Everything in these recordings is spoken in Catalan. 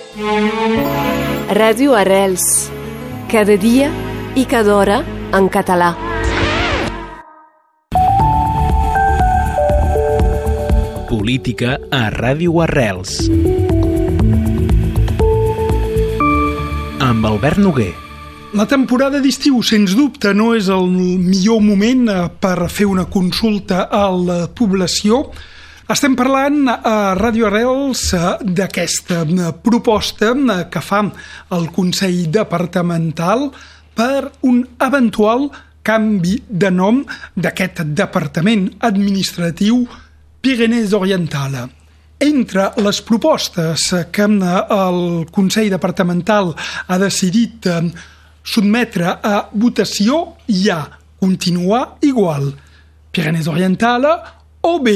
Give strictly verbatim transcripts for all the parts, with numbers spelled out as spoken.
Ràdio Arrels, cada dia i cada hora en català. Política a Ràdio Arrels. Amb Albert Noguer. La temporada d'estiu, sens dubte, no és el millor moment per fer una consulta a la població. Estem parlant a Ràdio Arrels d'aquesta proposta que fa el Consell Departamental per un eventual canvi de nom d'aquest departament administratiu Pyrénées Orientales. Entre les propostes que el Consell Departamental ha decidit sotmetre a votació hi ha continuar igual Pyrénées Orientales o bé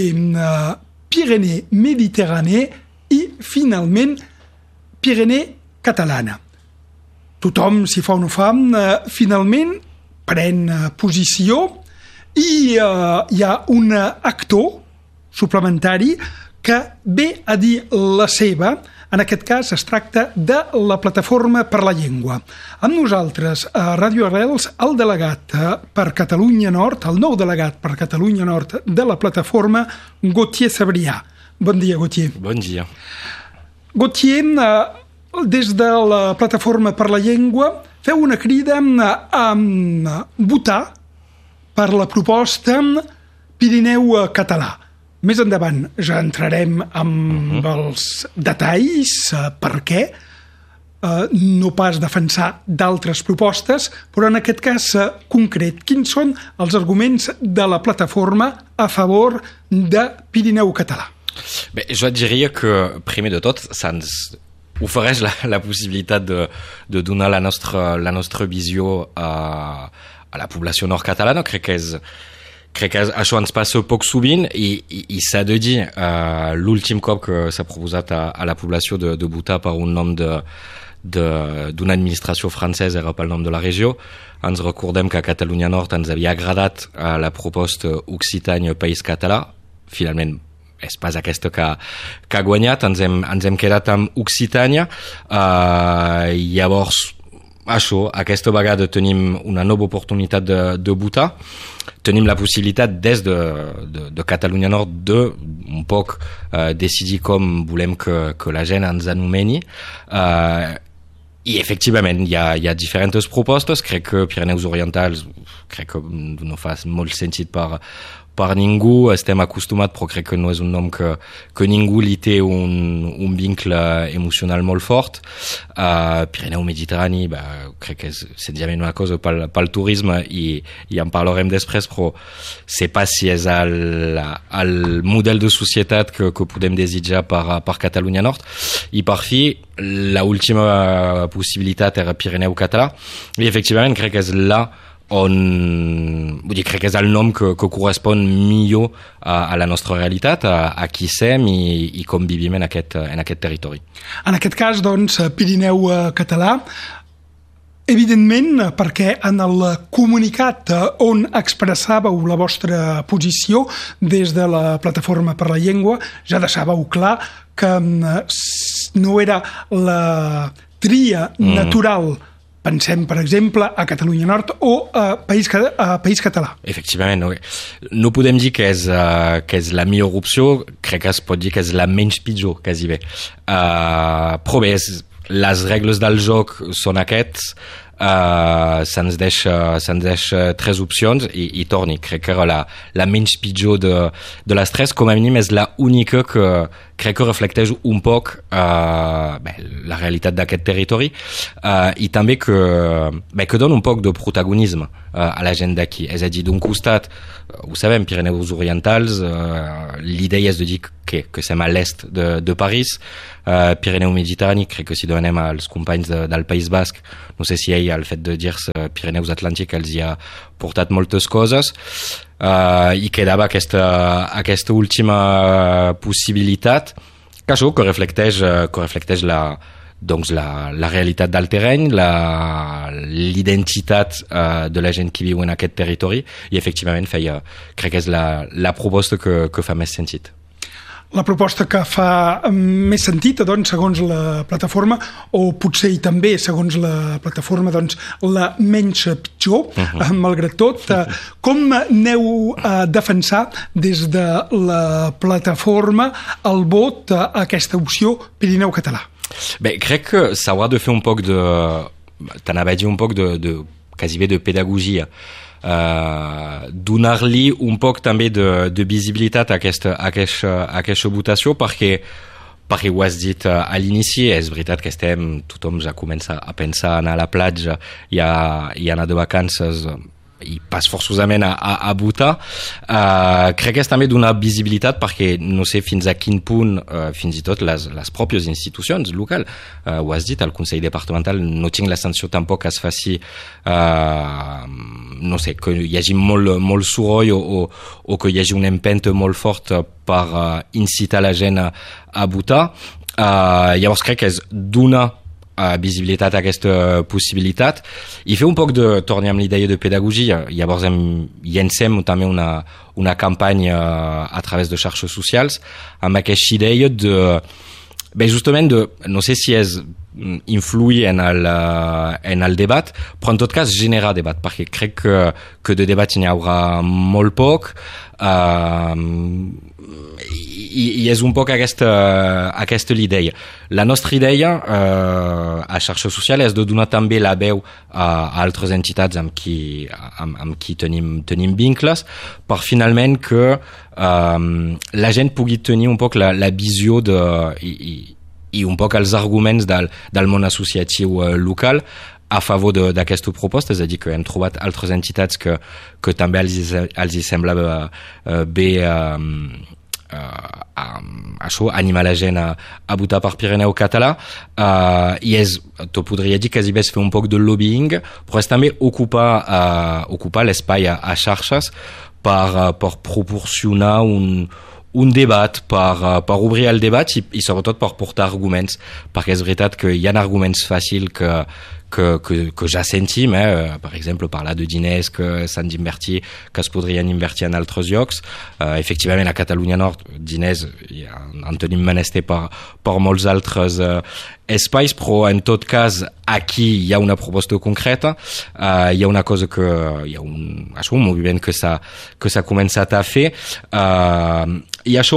Pyrénées Mediterranée i, finalment, Pyrénées Catalana. Tothom, si fa o no fa, finalment pren posició i uh, hi ha un actor suplementari que ve a dir la seva. En aquest cas es tracta de la Plataforma per la Llengua. Amb nosaltres, a Ràdio Arrels, el delegat per Catalunya Nord, el nou delegat per Catalunya Nord de la Plataforma, Gauthier Sabrià. Bon dia, Gauthier. Bon dia. Gauthier, des de la Plataforma per la Llengua, feu una crida a votar per la proposta Pirineu Català. Més endavant ja entrarem amb uh-huh. els detalls, uh, per què, uh, no pas defensar d'altres propostes, però en aquest cas uh, concret, quins són els arguments de la plataforma a favor de Pirineu Català? Bé, jo et diria que, primer de tot, se'ns ofereix la, la possibilitat de, de donar la nostra, la nostra visió a, a la població nord-catalana. Crec que és Crec que això ens passa poc sovint i, i, i s'ha de dir, uh, l'últim cop que s'ha proposat a, a la població de, de votar per un nom de, de, d'una administració francesa era pel nom de la regió. Ens recordem que a Catalunya Nord ens havia agradat uh, la proposta Occitània-País Català. Finalment, és pas aquesta que, que ha guanyat. Ens hem, ens hem quedat amb Occitània. Uh, llavors, això, aquesta vegada tenim una nova oportunitat de, de votar. Tenim la possibilitat des de, de, de Catalunya Nord de un poc uh, decidir com volem que, que la gent ens anomeni. Uh, I efectivament hi ha, hi ha diferents propostes. Crec que Pyrénées Orientales crec que no fa molt sentit per, per ningú. Estem acostumats, però crec que no és un nom que, que ningú li té un, un vincle emocional molt fort. Uh, Pyrénées Mediterranée, bah, crec que és senzillament una cosa pel, pel turisme i, i en parlarem després, però sé pas si és el, el model de societat que, que podem desitjar per, per Catalunya Nord. I per fi, l'última possibilitat era Pirineu Català i efectivament crec que és là on, vull dir, crec que és el nom que, que correspon millor a, a la nostra realitat, a, a qui som i, i com vivim en aquest, en aquest territori. En aquest cas, doncs, Pirineu Català, evidentment, perquè en el comunicat on expressàveu la vostra posició des de la Plataforma per la Llengua, ja deixàveu clar que no era la tria natural, mm. Pensem, per exemple, a Catalunya Nord o a País, a País Català. Efectivament, no, no podem dir que és, uh, que és la millor opció, crec que es pot dir que és la menys pitjor, quasi bé. Uh, però bé, les regles del joc són aquests, uh, se'ns deixa, se'ns deixa tres opcions i, i torni, crec que era la, la menys pitjor de, de les tres, com a mínim és la única que crec que reflecteix un poc uh, bé, la realitat d'aquest territori uh, i també que, bé, que dona un poc de protagonisme uh, a la gent d'aquí. És a dir, d'un costat, uh, ho sabem, Pyrénées Orientales, uh, l'idea és de dir que, que som a l'est de, de París, uh, Pyrénées Mediterranée, crec que si donem als companys de, del País Basc, no sé si ell, el fet de dir-se Pyrénées Atlàntic, els hi ha portat moltes coses, Uh, i quedava aquesta, aquesta última possibilitat que això que reflecteix, que reflecteix la, doncs la, la realitat del terreny, la, l'identitat uh, de la gent que viu en aquest territori i efectivament feia, crec que és la, la proposta que, que fa més sentit. la proposta que fa més sentit, doncs, segons la plataforma, o potser i també, segons la plataforma, doncs, la menys pitjor, uh-huh. malgrat tot. Com aneu a defensar des de la plataforma el vot a aquesta opció Pirineu català? Bé, crec que s'haurà de fer un poc de... t'anava a dir un poc de, de quasi bé de pedagogia. Uh, donar-li un poc també de, de visibilitat a aquesta, a, aquesta, a aquesta votació perquè, perquè ho has dit uh, a l'inici, és veritat que estem, tothom ja comença a pensar a anar a la platja i a, i a anar de vacances i pas forçosament a, a, a votar. Uh, crec que és també donar visibilitat perquè no sé fins a quin punt uh, fins i tot les, les pròpies institucions locals, uh, ho has dit, el Consell Departamental no tinc la sensació tampoc que es faci uh, no sé, que hi hagi molt, molt soroll o, o, o que hi hagi un empenta molt fort per uh, incitar la gent a, a votar. Uh, llavors crec que és donar a visibilitat a aquesta possibilitat i fer un poc de, tornem amb l'idea de pedagogia. Llavors hem, llancem també una, una campanya a través de xarxes socials amb aquesta idea de, bé, justament de, no sé si és influir en el, en el debat, però en tot cas generar debat, perquè crec que, que de debat n'hi haurà molt poc. Uh, i, i és un poc aquesta, aquesta l'idea. La nostra idea uh, a xarxa social és de donar també la veu a, a altres entitats amb qui, amb, amb qui tenim, tenim vincles per finalment que um, la gent pugui tenir un poc la, la visió de, i, i, i un poc els arguments del, del món associatiu uh, local a favor d'aquesta proposta, és a dir, que hem trobat altres entitats que, que també els, els hi semblava uh, bé uh, uh, um, això, animar la gent a, a votar per Pirineu català, uh, i és, t'ho podria dir, quasi bé és fer un poc de lobbying, però és també ocupar, uh, ocupar l'espai a, a xarxes per, uh, per proporcionar un un debat, per, per obrir el debat i, i sobretot per portar arguments, perquè és veritat que hi ha arguments fàcils que, que, que, que ja sentim, eh? Per exemple, parlar de diners que s'han d'invertir, que es podrien invertir en altres llocs. Uh, efectivament, a Catalunya Nord, diners ja en tenim menester per, per molts altres uh, espais, però en tot cas aquí hi ha una proposta concreta, uh, hi ha una cosa que hi ha un, això, un moviment que s'ha que s'ha començat a fer, uh, i això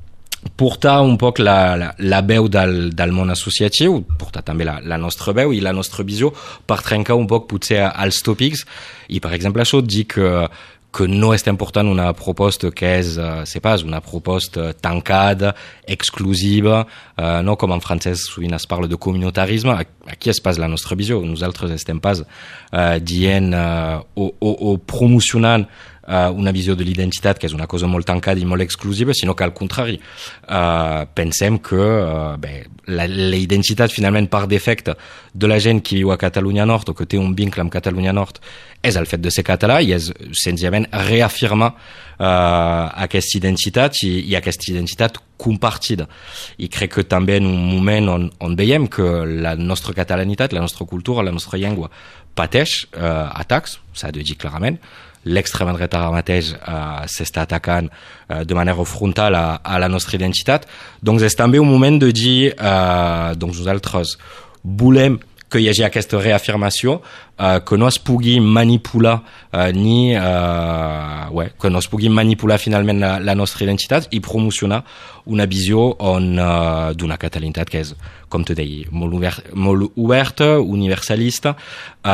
portar un poc la, la, la veu del, del món associatiu, portar també la, la nostra veu i la nostra visió per trencar un poc potser els tòpics i per exemple això dir que que no estem portant una proposta que és, uh, sé pas, una proposta tancada, exclusiva, uh, no com en francès sovint es parla de comunitarisme, aquí és pas la nostra visió, nosaltres estem pas uh, dient uh, o, o, o promocionant uh, una visió de l'identitat que és una cosa molt tancada i molt exclusiva, sinó que al contrari, uh, pensem que uh, bé, la, la identitat finalment per defecte de la gent que viu a Catalunya Nord o que té un vincle amb Catalunya Nord és el fet de ser català i és senzillament reafirmar uh, aquesta identitat i, i aquesta identitat compartida. I crec que també en un moment on, on veiem que la nostra catalanitat, la nostra cultura, la nostra llengua pateix uh, atacs, s'ha de dir clarament, l'extrema dreta ara mateix uh, s'està atacant uh, de manera frontal a, a la nostra identitat, doncs és també un moment de dir uh, doncs nosaltres volem que hi hagi aquesta reafirmació, uh, que no es pugui manipular uh, ni uh, ouais, que no es pugui manipular finalment la, la nostra identitat i promocionar una visió on uh, d'una catalanitat que és, com te deia, molt, obert, molt oberta, universalista, uh,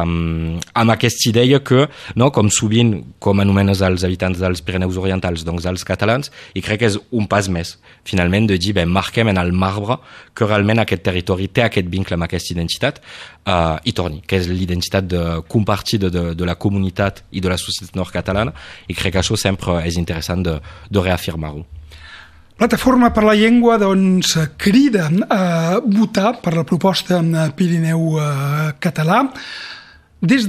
amb aquesta idea que, no, com sovint, com anomenes els habitants dels Pirineus Orientals, doncs els catalans, i crec que és un pas més, finalment, de dir, bé, marquem en el marbre que realment aquest territori té aquest vincle amb aquesta identitat uh, i torni, que és l'identitat de, compartida de, de la comunitat i de la societat nord-catalana, i crec que això sempre és interessant de, de reafirmar-ho. Plataforma per la Llengua doncs, crida a votar per la proposta Pirineu català. Des